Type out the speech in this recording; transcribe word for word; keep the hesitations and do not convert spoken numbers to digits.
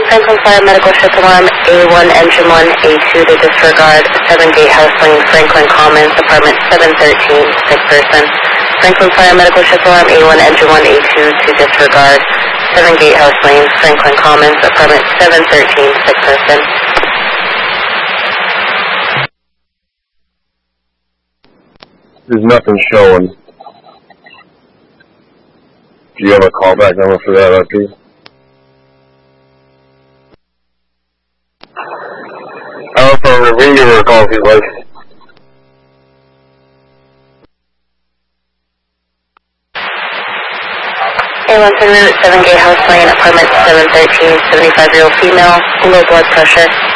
Franklin Fire Medical Ship Alarm, A one, Engine one, A two to disregard, seven Gatehouse Lane, Franklin Commons, apartment seven thirteen, sick person. Franklin Fire Medical Ship Alarm, A one, Engine one, A two to disregard, seven Gatehouse Lane, Franklin Commons, apartment seven thirteen, sick person. There's nothing showing. Do you have a callback number for that, R P? I'll phone the ring or call if you'd like. A one seven seven Gatehouse Lane, apartment seven thirteen, seventy-five-year-old female, low blood pressure.